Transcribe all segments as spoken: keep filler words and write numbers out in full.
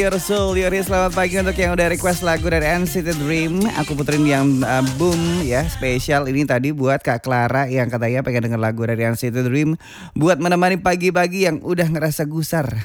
Your Soul, Yuri, selamat pagi untuk yang udah request lagu dari N C T Dream. Aku puterin yang uh, boom ya, spesial ini tadi buat Kak Clara yang katanya pengen denger lagu dari N C T Dream buat menemani pagi-pagi yang udah ngerasa gusar.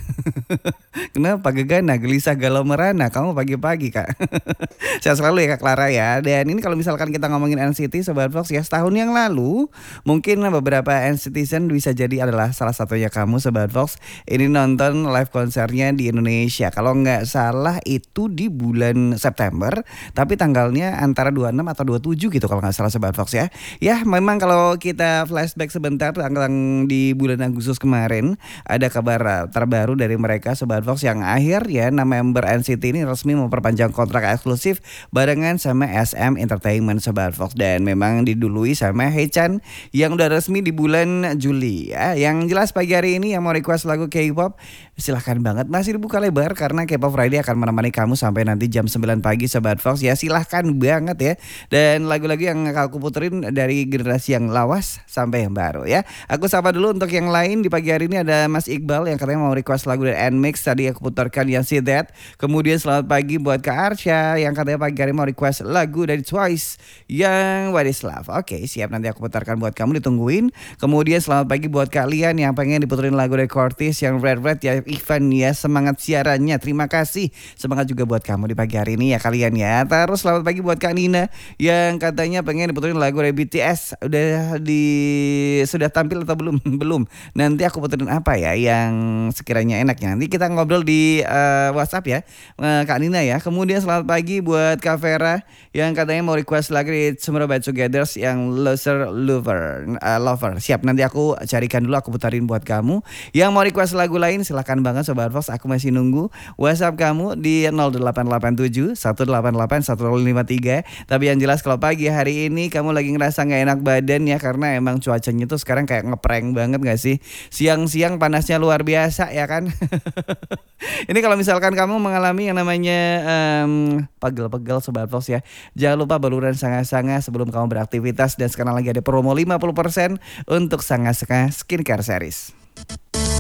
Kenapa gegana, gelisah, galau merana kamu pagi-pagi Kak? Sehat selalu ya Kak Clara ya. Dan ini kalau misalkan kita ngomongin N C T Sobat Fox ya, setahun yang lalu mungkin beberapa N C T Zen bisa jadi adalah salah satunya kamu Sobat Fox. Ini nonton live konsernya di Indonesia. Kalau nggak salah itu di bulan September, tapi tanggalnya antara dua puluh enam atau dua puluh tujuh gitu kalau nggak salah Sobat Fox ya. Ya memang kalau kita flashback sebentar tentang di bulan Agustus kemarin, ada kabar terbaru dari mereka Sobat Fox yang akhirnya nama member N C T ini resmi memperpanjang kontrak eksklusif barengan sama S M Entertainment Sobat Fox. Dan memang didului sama Haechan yang udah resmi di bulan Juli ya. Yang jelas pagi hari ini yang mau request lagu K-pop silahkan banget, masih dibuka lebar karena K-pop Friday akan menemani kamu sampai nanti jam sembilan pagi Sobat Fox ya. Silahkan banget ya. Dan lagu-lagu yang aku puterin dari generasi yang lawas sampai yang baru ya. Aku sapa dulu untuk yang lain di pagi hari ini. Ada Mas Iqbal yang katanya mau request lagu dari N-Mix. Tadi aku putarkan yang See That. Kemudian selamat pagi buat Kak Arsya yang katanya pagi hari mau request lagu dari Twice yang What Is Love. Oke siap, nanti aku putarkan buat kamu, ditungguin. Kemudian selamat pagi buat kalian yang pengen diputerin lagu dari Cortis yang Red Red ya. Ivan ya, semangat siarannya, terima kasih. Semangat juga buat kamu di pagi hari ini ya kalian ya. Terus selamat pagi buat Kak Nina yang katanya pengen diputerin lagu dari B T S. Udah di sudah tampil atau belum? Belum. Nanti aku puterin apa ya yang sekiranya enaknya. Nanti kita ngobrol di uh, WhatsApp ya, uh, Kak Nina ya. Kemudian selamat pagi buat Kak Vera yang katanya mau request lagu dari Tomorrow by Together yang Loser Lover. Uh, Lover. Siap, nanti aku carikan dulu, aku putarin buat kamu. Yang mau request lagu lain silahkan banget Sobat Fox, aku masih nunggu WhatsApp kamu di nol delapan delapan tujuh satu delapan delapan satu nol lima tiga. Tapi yang jelas kalau pagi hari ini kamu lagi ngerasa gak enak badan ya, karena emang cuacanya tuh sekarang kayak ngeprank banget gak sih? Siang-siang panasnya luar biasa ya kan? Ini kalau misalkan kamu mengalami yang namanya um, pegel-pegel Sobat Fox ya, jangan lupa baluran Sanga-Sanga sebelum kamu beraktivitas. Dan sekarang lagi ada promo lima puluh persen untuk Sanga-Sanga Skincare Series.